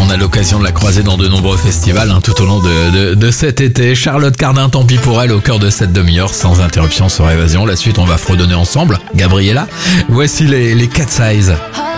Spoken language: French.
On a l'occasion de la croiser dans de nombreux festivals tout au long de cet été. Charlotte Cardin, tant pis pour elle, au cœur de cette demi-heure, sans interruption sur Évasion. La suite, on va fredonner ensemble. Gabriella, voici les Cat Size.